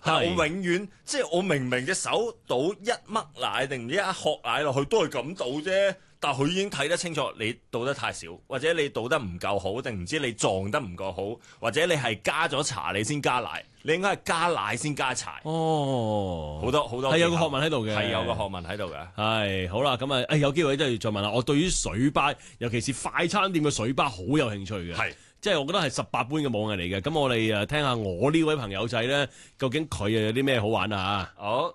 但係我永遠即係我明隻手倒一麥奶定唔知一殼奶落去都係咁倒啫。但係佢已經睇得清楚，你倒得太少，或者你倒得唔夠好，定唔知你撞得唔夠好，或者你係加咗茶你先加奶，你應該係加奶先加茶。 哦， 好多係有個學問喺度嘅， 係有個學問喺度嘅。 係好啦，咁啊，有機會都要再問下。我對於水吧，尤其是快餐店嘅水吧，好有興趣嘅。係，即係我覺得係18般嘅武藝嚟嘅。咁我哋聽下我呢位朋友仔咧，究竟佢又有啲咩好玩啊？ 好。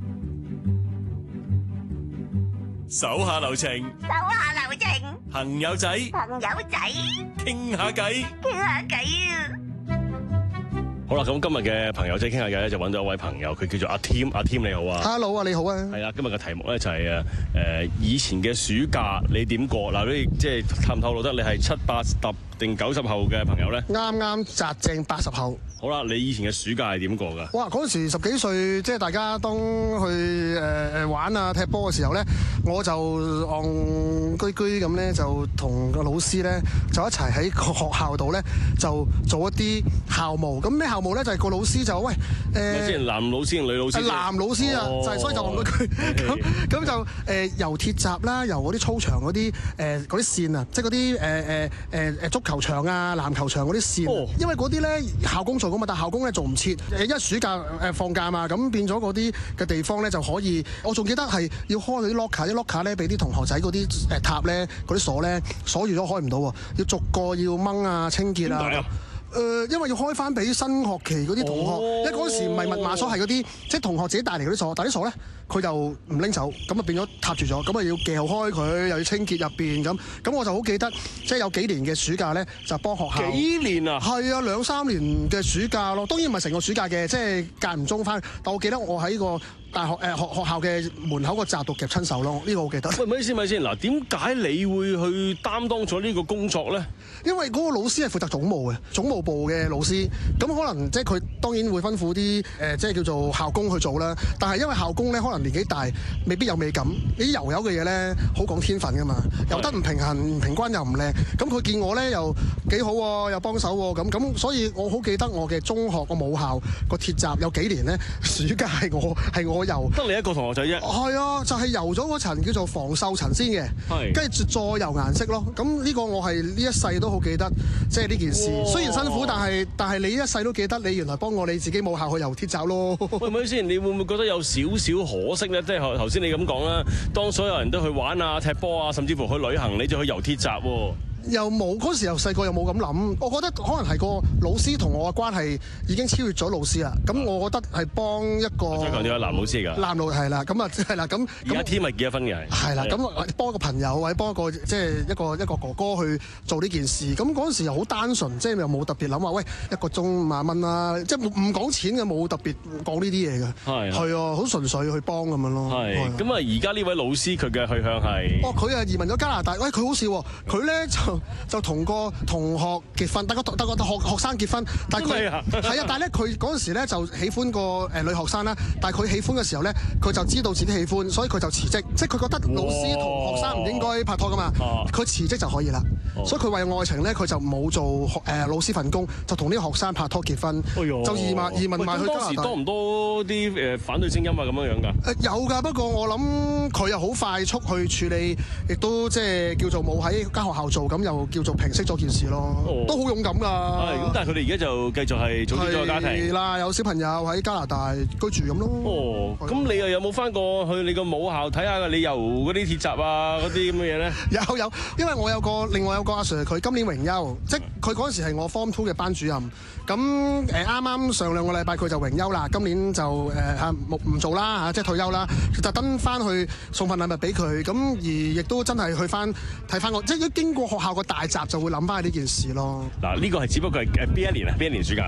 手下留情，朋友仔，傾下偈啊！好啦，咁今日嘅朋友仔傾下偈咧，就揾到一位朋友，佢叫做阿 Tim， 阿 Tim 你好啊 ，Hello 啊，你好啊， 係啦，今日嘅題目咧就係以前嘅暑假你點過？嗱，你即係透唔透露得你係70、80定90後嘅朋友咧？ 啱啱擲正80後。 好啦，你以前嘅暑假係點過㗎？ 哇！嗰陣時10幾歲，即係大家當去玩啊踢波嘅時候咧，我就戇居居咁咧，就同個老師咧就一齊喺個學校度咧就做一啲校務。咁咩校務咧？就係個老師就喂之前男老師定女老師？ 男老師啊，就係所以就戇居居咁就遊鐵閘啦，遊嗰啲操場嗰啲嗰啲線啊，即係嗰啲足球場啊、籃球場嗰啲線。因為嗰啲咧校工做咁啊，但校工咧做唔切，一暑假放假嘛，咁變咗嗰啲嘅地方咧就可以。我仲記得係要開嗰啲 locker，啲 locker 咧俾啲同學仔嗰啲塔咧嗰啲鎖咧鎖住咗開唔到喎，要逐個要掹啊清潔啊。因為要開翻俾新學期嗰啲同學，因為嗰時唔係密碼鎖，係嗰啲即係同學自己帶嚟嗰啲鎖，但係啲鎖咧佢就唔拎走，咁啊變咗塌住咗，咁啊要撬開佢，又要清潔入邊咁我就好記得，即係有幾年嘅暑假咧就幫學校。 幾年啊？係啊，2、3年嘅暑假咯，當然唔係成個暑假嘅，即係間唔中翻。但我記得我喺個大學學校嘅門口個閘度夾親手咯，呢個我記得。 喂，咪先嗱，點解你會去擔當咗呢個工作咧？ 因為嗰個老師係負責總務嘅，總務部嘅老師，咁可能即係佢當然會吩咐啲即係叫做校工去做啦。但係因為校工咧可能年紀大，未必有美感。呢啲油油嘅嘢咧，好講天分噶嘛，游得唔平衡、唔平均又唔靚。咁佢見我咧又幾好喎，又幫手喎，咁所以我好記得我嘅中學個母校個鐵閘有幾年咧，暑假係我游。 得你一個同學仔啫？ 係啊，就係游咗嗰層叫做防鏽層先嘅，跟住再游顏色咯。咁呢個我係呢一世都好記得，即係呢件事。雖然辛苦，但係你一世都記得你原來幫我你自己母校去游鐵閘咯。喂， 咪先，你會唔會覺得有少少可惜咧？即係頭先你咁講啦，當所有人都去玩啊、踢波啊，甚至乎去旅行，你就去游鐵閘喎。 又冇嗰時又細個又冇咁諗，我覺得可能係個老師同我嘅關係已經超越咗老師啦。咁我覺得係幫一個最強調係男老師嚟㗎。男老係啦，咁啊係啦，咁而家 Tim 咪結咗婚嘅係啦，咁幫一個朋友或者幫一個即係一個哥哥去做呢件事。咁嗰陣時又好單純，即係又冇特別諗話喂1個鐘5萬蚊啦，即係唔講錢嘅，冇特別講呢啲嘢嘅。係啊，好純粹去幫咁樣咯。 係咁啊！而家呢位老師佢嘅去向係佢啊移民咗加拿大。喂，佢好笑喎，佢咧就同個同學結婚，得個學生結婚，但係佢係啊，但係咧佢嗰陣時咧就喜歡個女學生啦，但係佢喜歡嘅時候咧，佢就知道自己喜歡，所以佢就辭職，即係佢覺得老師同學生唔應該拍拖噶嘛，佢辭職就可以啦。所以佢為愛情咧，佢就冇做老師份工，就同呢個學生拍拖結婚，就移民埋去加拿大。 當時多唔多啲反對聲音啊咁樣㗎？ 有㗎，不過我諗佢又好快速去處理，亦都即係叫做冇喺間學校做，咁又叫做平息咗件事咯，都好勇敢㗎。 咁但係佢哋而家就繼續係組織咗個家庭。係啦，有小朋友喺加拿大居住咁咯。 咁你又有冇翻過去你個母校睇下你游嗰啲鐵閘啊嗰啲咁嘅嘢咧？ 有，因為我另外有個阿 Sir， 佢今年榮休，即係佢嗰陣時係我 Form 2嘅班主任。咁啱啱上2個禮拜佢就榮休啦，今年就唔做啦，即係退休啦，特登翻去送份禮物俾佢。咁而亦都真係去翻睇翻我，即係經過學校個大閘就會諗翻呢件事咯。 嗱，呢個係只不過係邊一年啊？邊一年暑假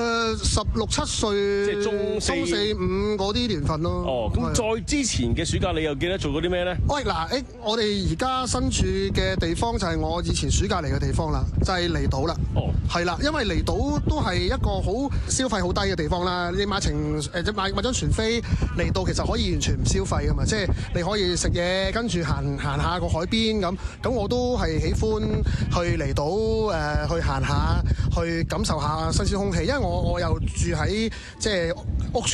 ？16、17歲，即係中4、5嗰啲年份咯。 咁再之前嘅暑假你又記得做過啲咩咧？ 喂，我哋而家身處嘅地方就係我以前暑假嚟嘅地方啦，就係離島啦。係啦，因為離島都係一個好消費好低嘅地方啦。你買張船飛離島，其實可以完全唔消費噶嘛，即係你可以食嘢，跟住行下個海邊咁。咁我都係喜歡去離島去行下，去感受下新鮮空氣。因為我又住喺即係屋邨